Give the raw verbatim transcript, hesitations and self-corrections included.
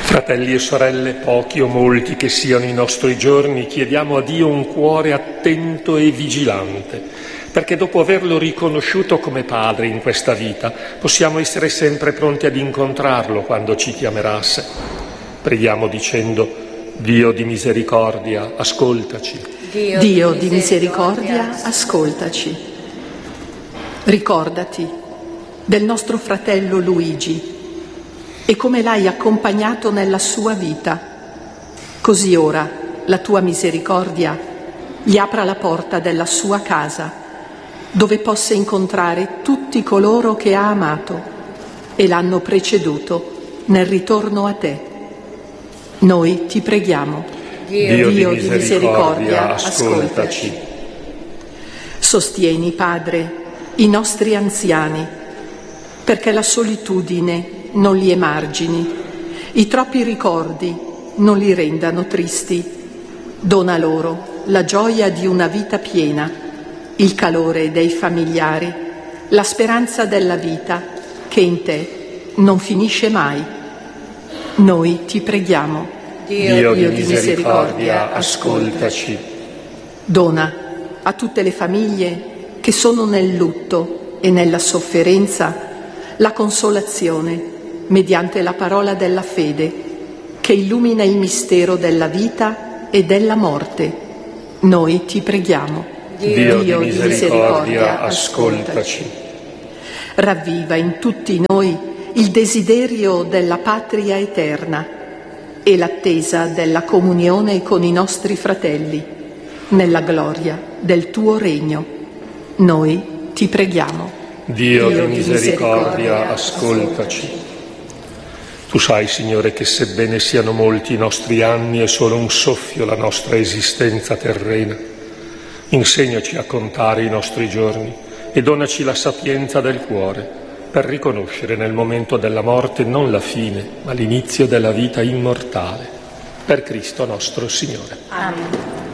Fratelli e sorelle, pochi o molti che siano i nostri giorni, chiediamo a Dio un cuore attento e vigilante, perché dopo averlo riconosciuto come Padre in questa vita, possiamo essere sempre pronti ad incontrarlo quando ci chiamerà a sé. Preghiamo dicendo: Dio di misericordia, ascoltaci. Dio, Dio di misericordia, ascoltaci. Ricordati del nostro fratello Luigi e come l'hai accompagnato nella sua vita. Così ora la tua misericordia gli apra la porta della sua casa, dove possa incontrare tutti coloro che ha amato e l'hanno preceduto nel ritorno a te. Noi ti preghiamo. Dio, Dio di, misericordia, di misericordia, ascoltaci. Sostieni, Padre, i nostri anziani, perché la solitudine non li emargini, i troppi ricordi non li rendano tristi. Dona loro la gioia di una vita piena, il calore dei familiari, la speranza della vita che in te non finisce mai. Noi ti preghiamo. Dio, Dio di, di misericordia, ascoltaci. Dona a tutte le famiglie che sono nel lutto e nella sofferenza la consolazione mediante la parola della fede che illumina il mistero della vita e della morte. Noi ti preghiamo. Dio, Dio di misericordia, misericordia ascoltaci. Ravviva in tutti noi il desiderio della patria eterna e l'attesa della comunione con i nostri fratelli nella gloria del tuo regno. Noi ti preghiamo. Dio, Dio di misericordia, ascoltaci. Tu sai, Signore, che sebbene siano molti i nostri anni, è solo un soffio la nostra esistenza terrena. Insegnaci a contare i nostri giorni e donaci la sapienza del cuore per riconoscere nel momento della morte non la fine, ma l'inizio della vita immortale. Per Cristo nostro Signore. Amen.